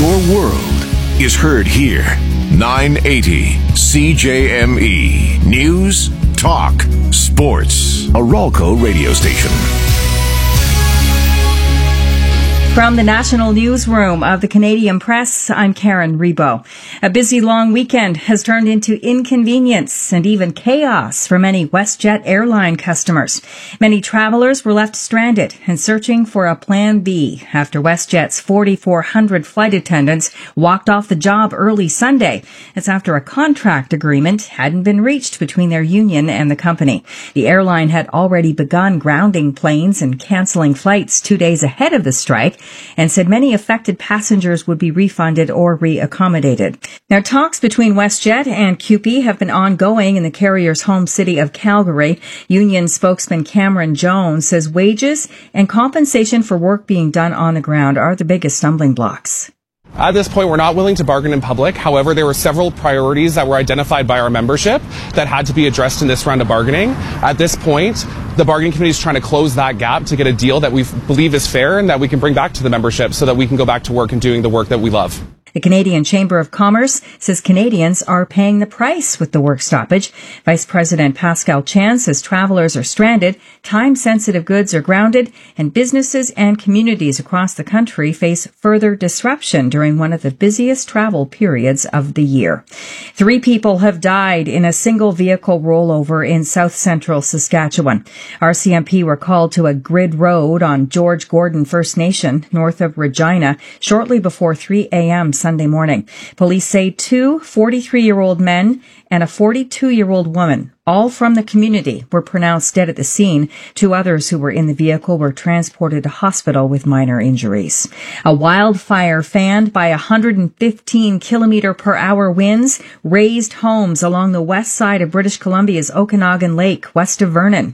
Your world is heard here. 980 CJME. News, talk, sports. A Ralco radio station. From the National Newsroom of the Canadian Press, I'm Karen Rebo. A busy long weekend has turned into inconvenience and even chaos for many WestJet airline customers. Many travelers were left stranded and searching for a plan B after WestJet's 4,400 flight attendants walked off the job early Sunday. It's after a contract agreement hadn't been reached between their union and the company. The airline had already begun grounding planes and canceling flights 2 days ahead of the strike, and said many affected passengers would be refunded or reaccommodated. Now, talks between WestJet and CUPE have been ongoing in the carrier's home city of Calgary. Union spokesman Cameron Jones says wages and compensation for work being done on the ground are the biggest stumbling blocks. At this point, we're not willing to bargain in public. However, there were several priorities that were identified by our membership that had to be addressed in this round of bargaining. At this point, the bargaining committee is trying to close that gap to get a deal that we believe is fair and that we can bring back to the membership so that we can go back to work and doing the work that we love. The Canadian Chamber of Commerce says Canadians are paying the price with the work stoppage. Vice President Pascal Chan says travelers are stranded, time-sensitive goods are grounded, and businesses and communities across the country face further disruption during one of the busiest travel periods of the year. 3 people have died in a single vehicle rollover in south-central Saskatchewan. RCMP were called to a grid road on George Gordon First Nation, north of Regina, shortly before 3 a.m. Sunday morning. Police say 2 43-year-old men and a 42-year-old woman, all from the community, were pronounced dead at the scene. 2 others who were in the vehicle were transported to hospital with minor injuries. A wildfire fanned by 115 km/h winds razed homes along the west side of British Columbia's Okanagan Lake, west of Vernon.